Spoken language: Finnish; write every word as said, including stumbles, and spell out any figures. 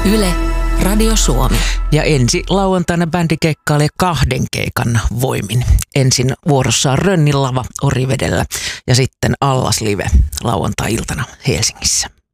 Yle, Radio Suomi. Ja ensi lauantaina bändi keikkailee kahden keikan voimin. Ensin vuorossa on Rönnin lava Orivedellä ja sitten Allas Live lauantai-iltana Helsingissä.